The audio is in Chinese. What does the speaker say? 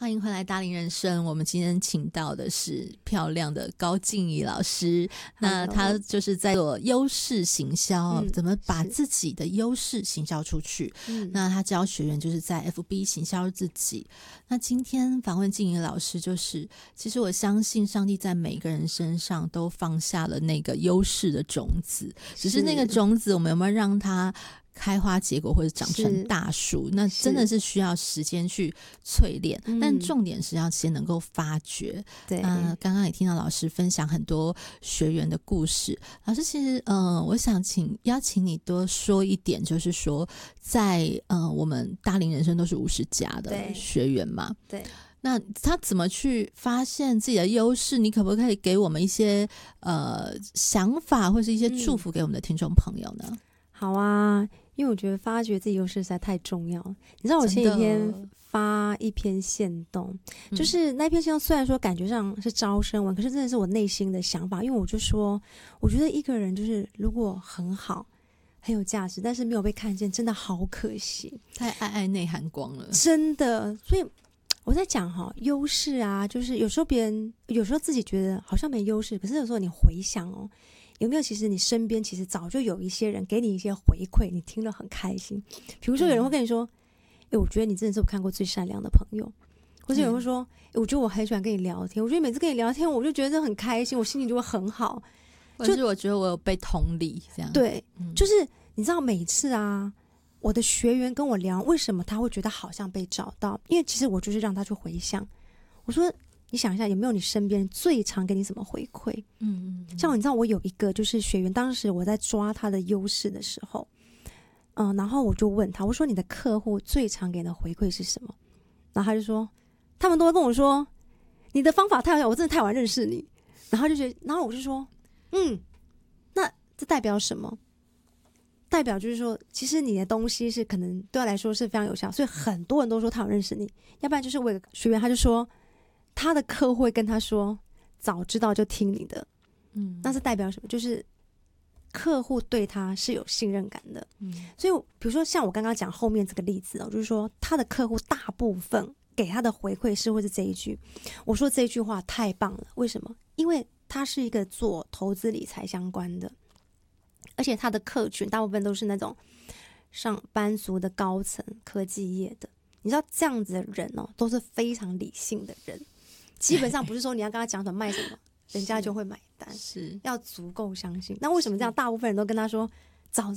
欢迎回来大龄人生，我们今天请到的是漂亮的高静怡老师。那他就是在做优势行销，怎么把自己的优势行销出去。那他教学员就是在 FB 行销自己。那今天访问静怡老师，就是其实我相信上帝在每个人身上都放下了那个优势的种子，只是那个种子我们有没有让它开花结果或者长成大树，那真的是需要时间去淬炼，但重点是要先能够发掘。 对， 刚刚也听到老师分享很多学员的故事。老师其实我想邀请你多说一点，就是说在我们大龄人生都是50+的学员嘛， 对， 那他怎么去发现自己的优势？你可不可以给我们一些想法或是一些祝福给我们的听众朋友呢？ 好啊，因为我觉得发掘自己优势实在太重要了。你知道我前几天发一篇限动，就是那篇限动虽然说感觉上是招生文，可是真的是我内心的想法。因为我就说，我觉得一个人就是如果很好很有价值，但是没有被看见，真的好可惜， 太爱内涵光了， 真的。所以我在讲优势啊，就是有时候别人有时候自己觉得好像没优势，可是有时候你回想有没有其实你身边其实早就有一些人给你一些回馈，你听了很开心。比如说有人会跟你说我觉得你真的是我看过最善良的朋友，或者有人会说我觉得我很喜欢跟你聊天，我觉得每次跟你聊天我就觉得很开心，我心情就会很好， 或者是我觉得我有被同理这样。 对，就是你知道每次啊我的学员跟我聊为什么他会觉得好像被找到，因为其实我就是让他去回想，我说你想一下有没有你身边最常给你什么回馈。像你知道我有一个就是学员，当时我在抓他的优势的时候然后我就问他，我说你的客户最常给你的回馈是什么？然后他就说他们都会跟我说你的方法太好，我真的太晚认识你。然后我就说那这代表什么？代表就是说其实你的东西是可能对他来说是非常有效，所以很多人都说他有认识你。要不然就是我有个学员他就说他的客户会跟他说早知道就听你的。那是代表什么？就是客户对他是有信任感的。所以比如说像我刚刚讲后面这个例子就是说他的客户大部分给他的回馈是会是这一句，我说这一句话太棒了。为什么？因为他是一个做投资理财相关的，而且他的客群大部分都是那种上班族的高层科技业的。你知道这样子的人都是非常理性的人，基本上不是说你要跟他讲什么卖什么人家就会买单， 是要足够相信。那为什么这样大部分人都跟他说